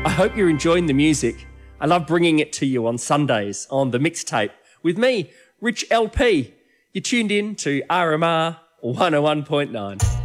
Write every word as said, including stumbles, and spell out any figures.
I hope you're enjoying the music. I love bringing it to you on Sundays on The Mixtape with me, Rich L P. You're tuned in to R M R one oh one point nine.